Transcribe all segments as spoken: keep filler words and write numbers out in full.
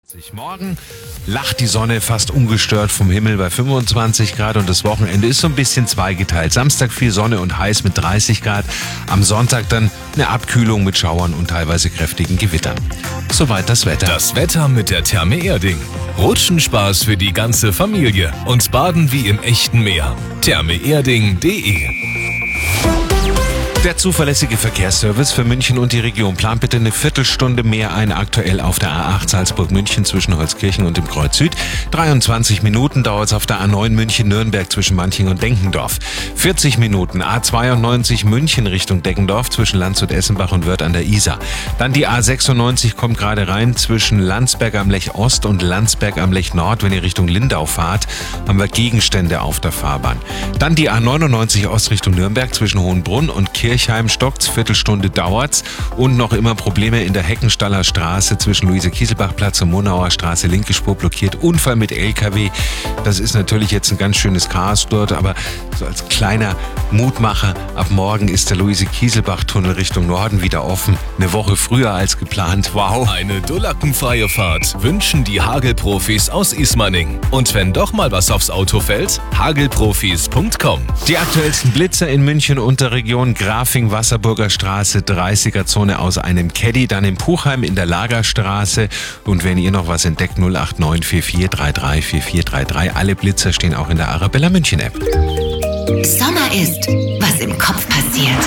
Morgen lacht die Sonne fast ungestört vom Himmel bei fünfundzwanzig Grad und das Wochenende ist so ein bisschen zweigeteilt. Samstag viel Sonne und heiß mit dreißig Grad, am Sonntag dann eine Abkühlung mit Schauern und teilweise kräftigen Gewittern. Soweit das Wetter. Das Wetter mit der Therme Erding. Rutschenspaß für die ganze Familie und Baden wie im echten Meer. therme erding punkt de. Der zuverlässige Verkehrsservice für München und die Region plant bitte eine Viertelstunde mehr ein, aktuell auf der A acht Salzburg-München zwischen Holzkirchen und dem Kreuz Süd. dreiundzwanzig Minuten dauert es auf der A neun München-Nürnberg zwischen Manching und Denkendorf. vierzig Minuten A zweiundneunzig München Richtung Deckendorf zwischen Landshut-Essenbach und Wörth an der Isar. Dann die A sechsundneunzig kommt gerade rein zwischen Landsberg am Lech Ost und Landsberg am Lech Nord. Wenn ihr Richtung Lindau fahrt, haben wir Gegenstände auf der Fahrbahn. Dann die A neunundneunzig Ost Richtung Nürnberg zwischen Hohenbrunn und Kirchheim. Kirchheim stockt's, Viertelstunde dauert's und noch immer Probleme in der Heckenstaller Straße zwischen Luise-Kieselbach-Platz und Monauer Straße, linke Spur blockiert, Unfall mit L K W. Das ist natürlich jetzt ein ganz schönes Chaos dort, aber so als kleiner Mutmacher, ab morgen ist der Luise-Kieselbach-Tunnel Richtung Norden wieder offen, eine Woche früher als geplant. Wow! Eine dullackenfreie Fahrt wünschen die Hagelprofis aus Ismaning. Und wenn doch mal was aufs Auto fällt, hagelprofis punkt com. Die aktuellsten Blitzer in München und der Region: Grafing, Wasserburger Straße, dreißiger Zone aus einem Caddy, dann in Puchheim in der Lagerstraße. Und wenn ihr noch was entdeckt, null acht neun vier vier drei drei vier vier drei drei. Alle Blitzer stehen auch in der Arabella München App. Sommer ist, was im Kopf passiert.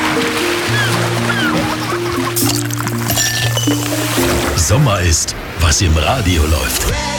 Sommer ist, was im Radio läuft.